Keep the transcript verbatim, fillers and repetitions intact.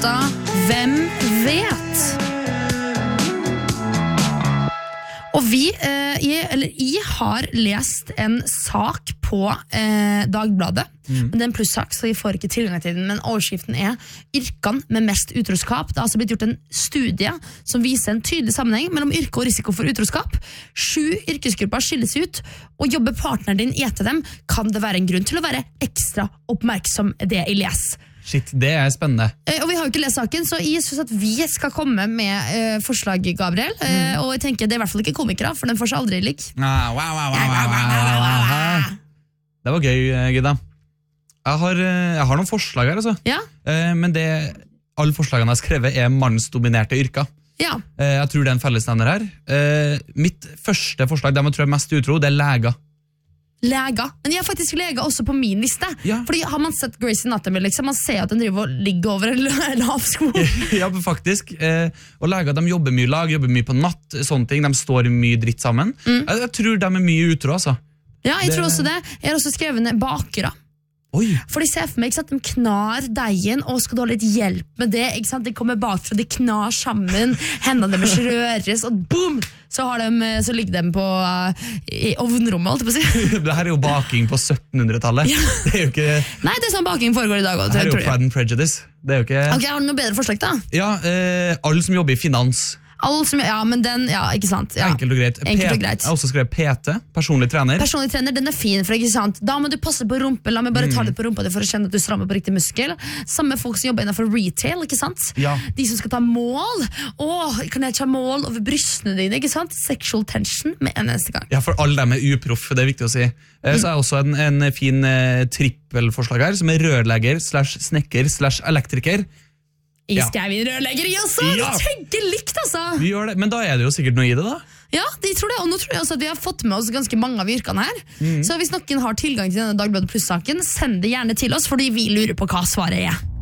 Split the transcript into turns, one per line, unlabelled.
spalta Hvem vet? Og vi, eh, jeg, eller jeg har lest en sak på eh, Dagbladet, mm. men det er en plussak, så jeg får ikke tilgang til den, men overskriften er Yrkene med mest utroskap. Det har altså blitt gjort en studie som viser en tydelig sammenheng mellom yrke og risiko for utroskap. Sju yrkesgrupper skilles ut, og jobber partneren din etter dem, kan det være en grunn til å være ekstra oppmerksom det jeg leser.
Shit, det er spennende.
Eh, og vi har jo ikke lest saken, så jeg synes at vi skal komme med eh, forslag, Gabriel. Eh, mm. Og jeg tenker, det er i hvert fall ikke komikere, for den får seg aldri lik.
Ah, wow, wow, wow, wow, wow, wow. Det var gøy, Gida. Jeg har, jeg har noen forslag her, altså.
Ja?
Eh, men det, alle forslagene jeg har skrevet er mannsdominerte yrker.
Ja.
Eh, jeg tror det er en fellesnevner her. Eh, mitt første forslag, det jeg tror er mest utro, det er leger.
Leger. Men jeg har faktisk leger også på min liste.
Ja.
Fordi har man sett Grey's Anatomy, liksom, man ser at den driver og ligger over en lav sko.
Ja, faktisk. Eh, og leger, de jobber mye i lag, jobber mye på natt, sånne ting. De står mye dritt sammen. Mm. Jeg, jeg tror de er mye utro, altså.
Ja, jeg
det...
tror også det. Jeg har også skrevet ned bakere.
Oi.
For de ser for meg, ikke sant, de knar deigen, og skal du ha litt hjelp med det, ikke sant, de kommer bakfra, de knar sammen, hendene deres røres, og boom, så, har de, så ligger de på uh, i ovnrommet, holdt jeg på å si.
Det her er jo baking på syttenhundretallet. Ja. Det er jo ikke...
Nei, det er sånn baking foregår i dag.
Det her er jo Pride and Prejudice. Det er jo ikke...
Ok, har du noe bedre forslag da?
Ja, eh, alle som jobber i finans.
Alle som, ja, men den, ja, ikke sant. Ja.
Enkelt og greit.
Enkelt og greit.
Jeg har også skrevet P T, personlig trener.
Personlig trener, den er fin, for ikke sant? Da må du passe på rumpe, la meg bare ta
Mm.
litt på rumpa for å kjenne at du strammer på riktig muskel. Samme folk som jobber innenfor retail, ikke sant?
Ja.
De som skal ta mål. Åh, kan jeg ta mål over brystene dine, ikke sant? Sexual tension med en eneste gang.
Ja, for alle dem er uproff, det er viktig å si. Mm. Så er også en, en fin eh, trippelforslag her, som er rørlegger, slash snekker, slash elektriker.
Jeg skrev inn rørlegger i også,
ja.
Vi tenker likt altså.
Vi gjør det, men da er det jo sikkert noe i det da.
Ja, de tror det, og nå tror jeg også at vi har fått med oss ganske mange av yrkene her.
Mm.
Så hvis noen har tilgang til denne Dagbladet Plus-saken, send det gjerne til oss, fordi vi lurer på hva svaret er.